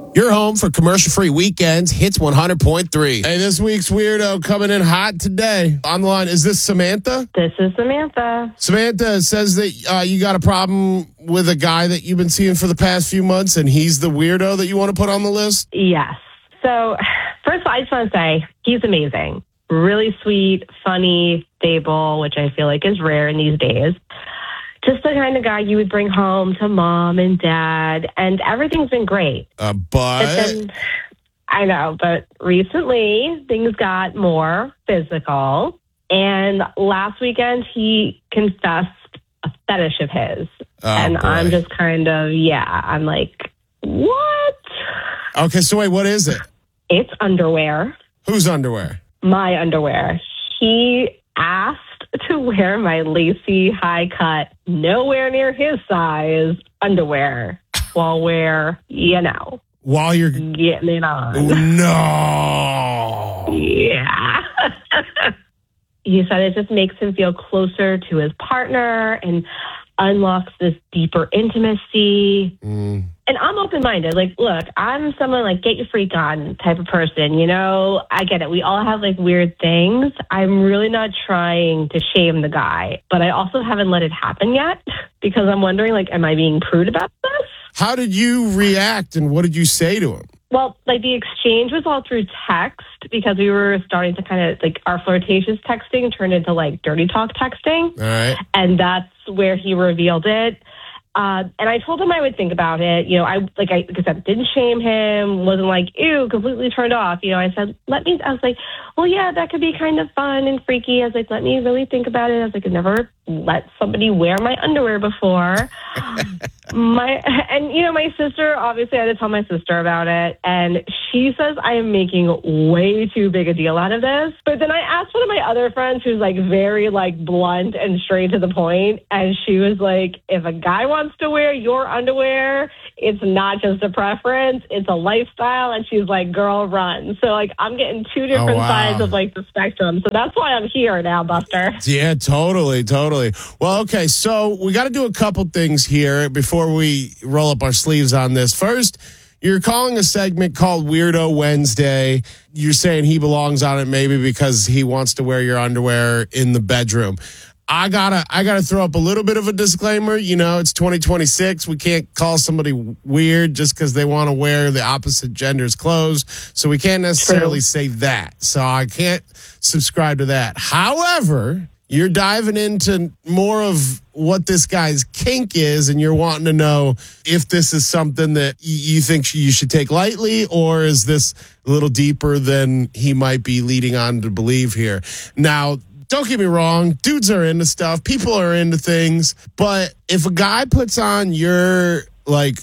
You're home for commercial-free weekends, Hits 100.3. Hey, this week's weirdo coming in hot today. On the line, is this Samantha? This is Samantha. Samantha says that you got a problem with a guy that you've been seeing for the past few months, and he's the weirdo that you want to put on the list? Yes. So, first of all, I just want to say he's amazing. Really sweet, funny, stable, which I feel like is rare in these days. Just the kind of guy you would bring home to mom and dad, and everything's been great. But then, I know, but recently things got more physical, and last weekend he confessed a fetish of his. And boy. I'm just kind of, I'm like, what? Okay, so wait, what is it? It's underwear. Whose underwear? My underwear. He asked to wear my lacy, high-cut, nowhere near his size underwear while While you're getting it on. No. Yeah. He said it just makes him feel closer to his partner and unlocks this deeper intimacy. And I'm open-minded. Like, look, I'm someone like get your freak on type of person. You know, I get it. We all have like weird things. I'm really not trying to shame the guy, but I also haven't let it happen yet because I'm wondering, like, am I being prude about this? How did you react and what did you say to him? Well, like the exchange was all through text because we were starting to kind of like our flirtatious texting turned into like dirty talk texting. All right. And that's where he revealed it. And I told him I would think about it. You know, I said, didn't shame him, wasn't like, ew, completely turned off. You know, I said, I was like, well, yeah, that could be kind of fun and freaky. I was like, let me really think about it. I was like, I've never let somebody wear my underwear before. My sister, obviously I had to tell my sister about it. And she says I am making way too big a deal out of this. But then I asked one of my other friends who's like very like blunt and straight to the point. And she was like, if a guy wants to wear your underwear, it's not just a preference, it's a lifestyle. And she's like, girl, run. So like I'm getting two different sides of like the spectrum. So that's why I'm here now, Buster. Yeah, totally. Well, okay, so we got to do a couple things here before we roll up our sleeves on this. First, you're calling a segment called Weirdo Wednesday. You're saying he belongs on it maybe because he wants to wear your underwear in the bedroom. I gotta throw up a little bit of a disclaimer. You know, it's 2026. We can't call somebody weird just because they want to wear the opposite gender's clothes. So we can't necessarily say that. So I can't subscribe to that. However, you're diving into more of what this guy's kink is, and you're wanting to know if this is something that you think you should take lightly, or is this a little deeper than he might be leading on to believe here. Now, don't get me wrong, dudes are into stuff, people are into things, but if a guy puts on your, like,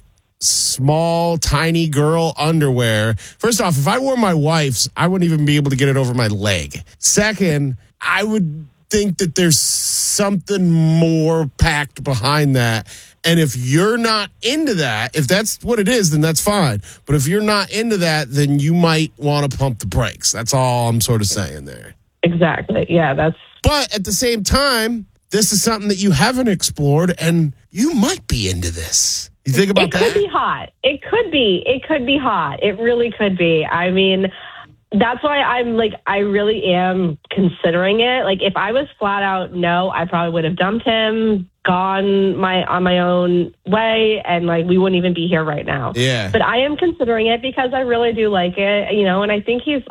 small, tiny girl underwear, first off, if I wore my wife's, I wouldn't even be able to get it over my leg. Second, I would think that there's something more packed behind that. And if you're not into that, if that's what it is, then that's fine. But if you're not into that, then you might want to pump the brakes. That's all I'm sort of saying there. Exactly. Yeah, But at the same time, this is something that you haven't explored, and you might be into this. You think about that? It could be hot. It could be hot. It really could be. I mean, that's why I'm like, I really am considering it. Like, if I was flat out no, I probably would have dumped him, gone on my own way, and like we wouldn't even be here right now. Yeah. But I am considering it because I really do like it, you know, and I think he's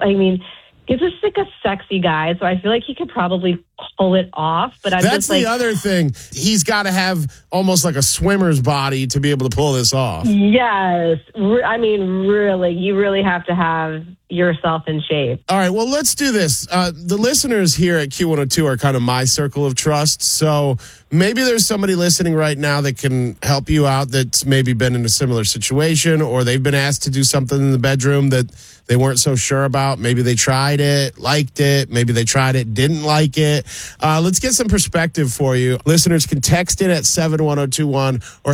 just like a sexy guy, so I feel like he could probably pull it off. But that's the other thing. He's got to have almost like a swimmer's body to be able to pull this off. Yes. I mean, really, you really have to have yourself in shape. All right, well, let's do this. The listeners here at Q102 are kind of my circle of trust, so maybe there's somebody listening right now that can help you out that's maybe been in a similar situation, or they've been asked to do something in the bedroom that they weren't so sure about. Maybe they tried it, liked it. Maybe they tried it, didn't like it. Let's get some perspective for you. Listeners can text in at 71021 or